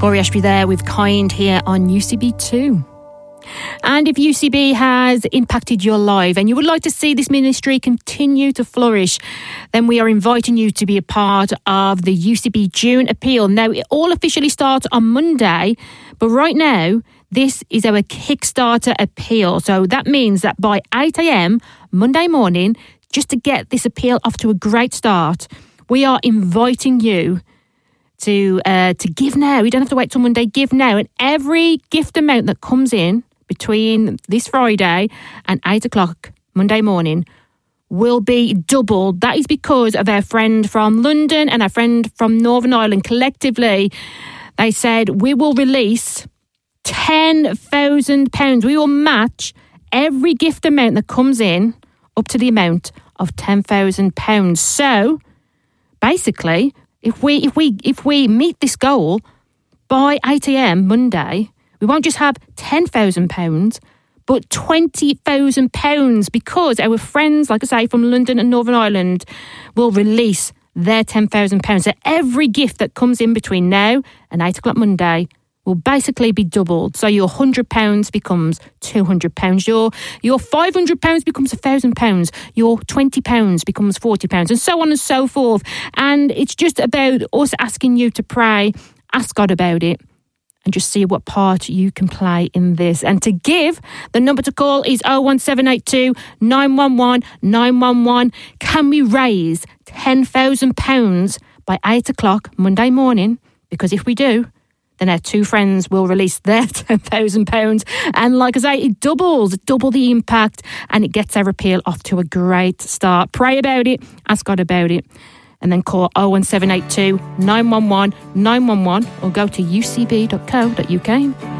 Corey Ashby there with Kind here on UCB2. And if UCB has impacted your life and you would like to see this ministry continue to flourish, then we are inviting you to be a part of the UCB June Appeal. Now, it all officially starts on Monday, but right now, this is our Kickstarter appeal. So that means that by 8 a.m. Monday morning, just to get this appeal off to a great start, we are inviting you to give now. You don't have to wait till Monday. Give now. And every gift amount that comes in between this Friday and 8 o'clock Monday morning will be doubled. That is because of our friend from London and our friend from Northern Ireland. Collectively, they said we will release £10,000. We will match every gift amount that comes in up to the amount of £10,000. So basically, if we meet this goal by 8 a.m. Monday, we won't just have £10,000, but £20,000, because our friends, like I say, from London and Northern Ireland will release their £10,000. So every gift that comes in between now and 8 o'clock Monday will basically be doubled. So your £100 becomes £200. Your £500 becomes £1,000. Your £20 becomes £40, and so on and so forth. And it's just about us asking you to pray, ask God about it, and just see what part you can play in this. And to give, the number to call is 01782 911 911. Can we raise £10,000 by 8 o'clock Monday morning? Because if we do, then our two friends will release their £10,000. And like I say, it double the impact, and it gets our appeal off to a great start. Pray about it, ask God about it, and then call 01782 911 911 or go to ucb.co.uk.